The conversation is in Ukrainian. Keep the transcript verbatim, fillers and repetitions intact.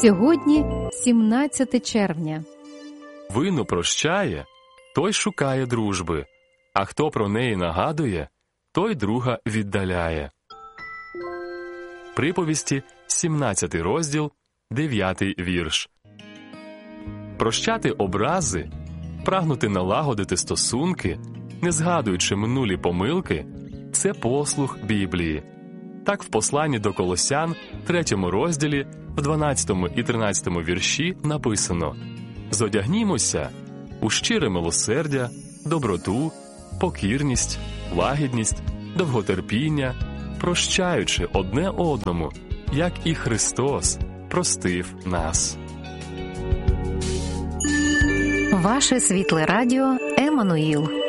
Сьогодні сімнадцяте червня. Вину прощає, той шукає дружби, а хто про неї нагадує, той друга віддаляє. Приповісті, сімнадцятий розділ, дев'ятий вірш. Прощати образи, прагнути налагодити стосунки, не згадуючи минулі помилки – це послух Біблії. Так в посланні до Колосян, третьому розділі, в дванадцятому і тринадцятому вірші написано: «Зодягнімося у щире милосердя, доброту, покірність, лагідність, довготерпіння, прощаючи одне одному, як і Христос простив нас». Ваше світле радіо Еммануїл.